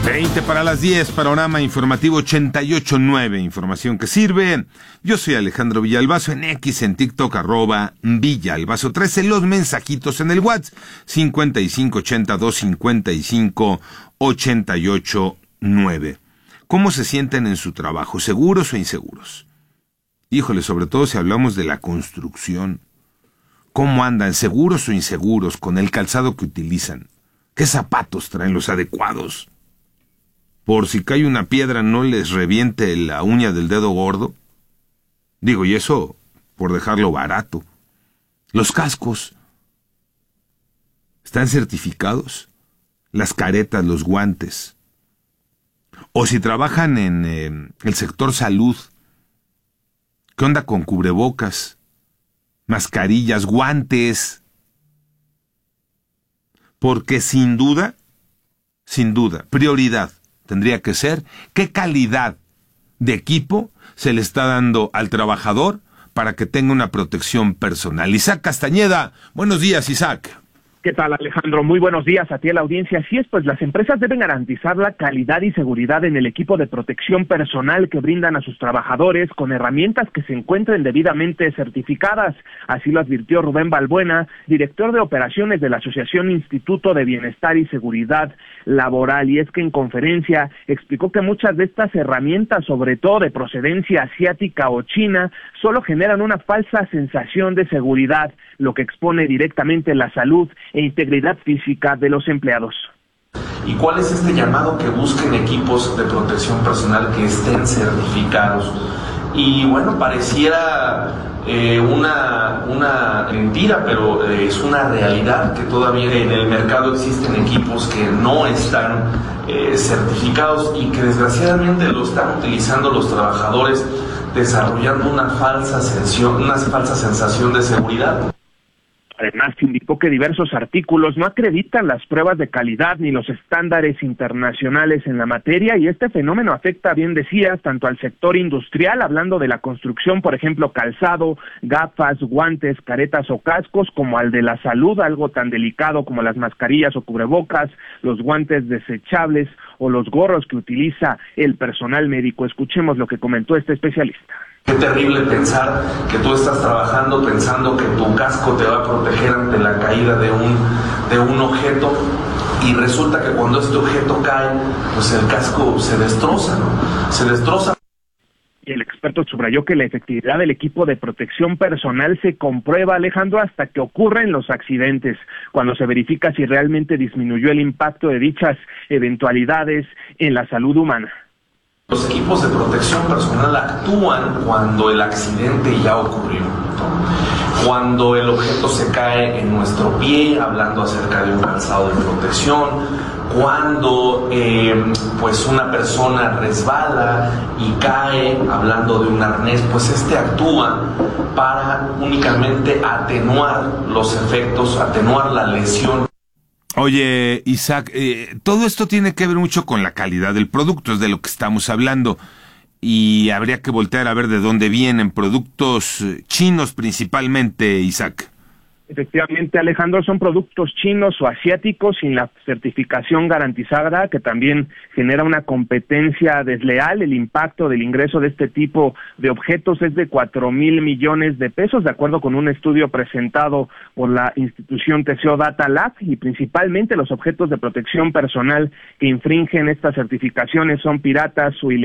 20 para las 10, panorama informativo 88.9, información que sirve. Yo soy Alejandro Villalbazo, en X, en TikTok, @Villalbazo13, los mensajitos en el WhatsApp, 5582-55-88.9. ¿Cómo se sienten en su trabajo? ¿Seguros o inseguros? Híjole, sobre todo si hablamos de la construcción. ¿Cómo andan? ¿Seguros o inseguros con el calzado que utilizan? ¿Qué zapatos traen los adecuados? Por si cae una piedra no les reviente la uña del dedo gordo. Digo, y eso por dejarlo barato. Los cascos, ¿están certificados? Las caretas, los guantes. O si trabajan en el sector salud, ¿qué onda con cubrebocas, mascarillas, guantes? Porque sin duda, prioridad tendría que ser qué calidad de equipo se le está dando al trabajador para que tenga una protección personal. Isaac Castañeda, buenos días, Isaac. ¿Qué tal, Alejandro? Muy buenos días a ti, a la audiencia. Así es, pues las empresas deben garantizar la calidad y seguridad en el equipo de protección personal que brindan a sus trabajadores con herramientas que se encuentren debidamente certificadas. Así lo advirtió Rubén Balbuena, director de operaciones de la Asociación Instituto de Bienestar y Seguridad Laboral. Y es que en conferencia explicó que muchas de estas herramientas, sobre todo de procedencia asiática o china, solo generan una falsa sensación de seguridad, lo que expone directamente la salud e integridad física de los empleados. ¿Y cuál es este llamado? Que busquen equipos de protección personal que estén certificados. Y bueno, pareciera una mentira, pero es una realidad que todavía en el mercado existen equipos que no están certificados y que desgraciadamente lo están utilizando los trabajadores, desarrollando una falsa sensación de seguridad. Además, indicó que diversos artículos no acreditan las pruebas de calidad ni los estándares internacionales en la materia, y este fenómeno afecta, bien decías, tanto al sector industrial, hablando de la construcción, por ejemplo, calzado, gafas, guantes, caretas o cascos, como al de la salud, algo tan delicado como las mascarillas o cubrebocas, los guantes desechables o los gorros que utiliza el personal médico. Escuchemos lo que comentó este especialista. Qué terrible pensar que tú estás trabajando pensando que tu casco te va a proteger ante la caída de un objeto, y resulta que cuando este objeto cae, pues el casco se destroza, ¿no? Se destroza. Y el experto subrayó que la efectividad del equipo de protección personal se comprueba, Alejandro, hasta que ocurren los accidentes, cuando se verifica si realmente disminuyó el impacto de dichas eventualidades en la salud humana. Los equipos de protección personal actúan cuando el accidente ya ocurrió, ¿no? Cuando el objeto se cae en nuestro pie, hablando acerca de un calzado de protección, cuando pues una persona resbala y cae, hablando de un arnés, pues este actúa para únicamente atenuar los efectos, atenuar la lesión. Oye, Isaac, todo esto tiene que ver mucho con la calidad del producto, es de lo que estamos hablando, y habría que voltear a ver de dónde vienen productos chinos principalmente, Isaac. Efectivamente, Alejandro, son productos chinos o asiáticos sin la certificación garantizada, que también genera una competencia desleal. El impacto del ingreso de este tipo de objetos es de 4,000 millones de pesos, de acuerdo con un estudio presentado por la institución TCO Data Lab, y principalmente los objetos de protección personal que infringen estas certificaciones son piratas o ilegales.